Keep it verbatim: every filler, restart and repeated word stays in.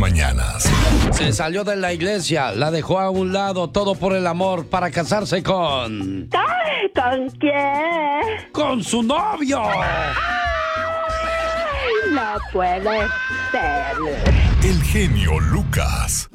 mañanas. Se salió de la iglesia, la dejó a un lado, todo por el amor, para casarse con... Ay, ¿con quién? ¡Con su novio! Ay, no puede ser. El genio Lucas.